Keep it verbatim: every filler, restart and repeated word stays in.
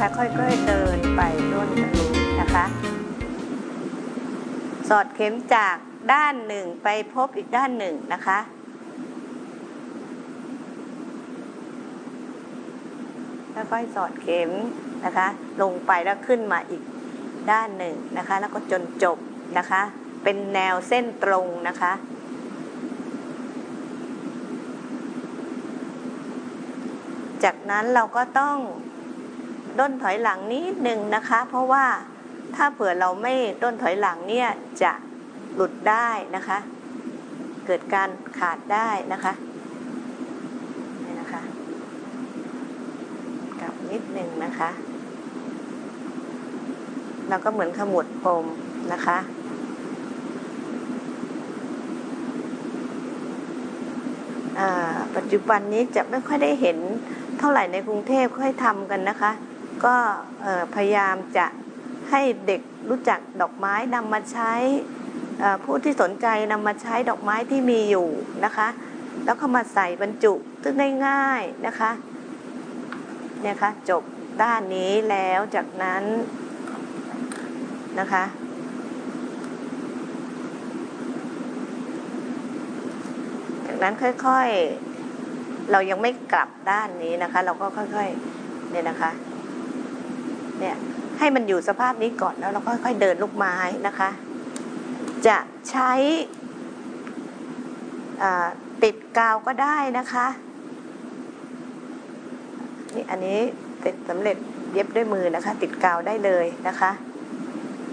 นะคะค่อยๆเดินไปด้นทะลุนะคะสอดเข็มจากด้านหนึ่งไปพบอีกด้านหนึ่งนะคะค่อยๆสอดเข็มนะคะลงไปแล้วขึ้นมาอีกด้านหนึ่งนะคะแล้วก็จนจบนะคะเป็นแนวเส้นตรงนะคะจากนั้นเราก็ต้องด้นถอยหลังนิดนึงนะคะเพราะว่าถ้าเผื่อเราไม่ด้นถอยหลังเนี่ยจะหลุดได้นะคะเกิดการขาดได้นะคะนี่นะคะกลับนิดนึงนะคะเราก็เหมือนขมวดปมนะคะปัจจุบันนี้จะไม่ค่อยได้เห็นเท่าไหร่ในกรุงเทพค่อยทำกันนะคะก็พยายามจะให้เด็กรู้จักดอกไม้นำมาใช้ผู้ที่สนใจนำมาใช้ดอกไม้ที่มีอยู่นะคะแล้วเข้ามาใส่บรรจุซึ่งได้ง่ายนะคะเนี่ยค่ะจบด้านนี้แล้วจากนั้นนะคะจากนั้นค่อยๆเรายังไม่กลับด้านนี้นะคะเราก็ค่อยๆเนี่ยนะคะเนี่ยให้มันอยู่สภาพนี้ก่อนแล้วเราก็ค่อยๆเดินลูกไม้นะคะจะใช้ติดกาวก็ได้นะคะนี่อันนี้เสร็จสำเร็จเย็บด้วยมือนะคะติดกาวได้เลยนะคะ